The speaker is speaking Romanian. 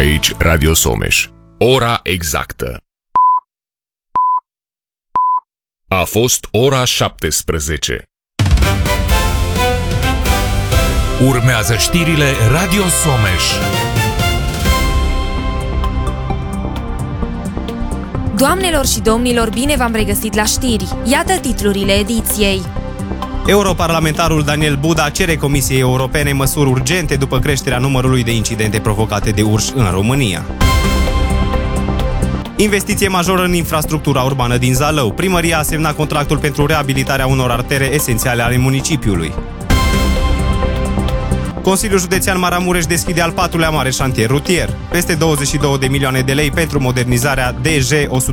Aici Radio Someș. Ora exactă. A fost ora 17. Urmează știrile Radio Someș. Doamnelor și domnilor, bine v-am regăsit la știri. Iată titlurile ediției. Europarlamentarul Daniel Buda cere Comisiei Europene măsuri urgente după creșterea numărului de incidente provocate de urși în România. Investiție majoră în infrastructura urbană din Zalău. Primăria a semnat contractul pentru reabilitarea unor artere esențiale ale municipiului. Consiliul Județean Maramureș deschide al 4-lea mare șantier rutier. Peste 22 de milioane de lei pentru modernizarea DJ 100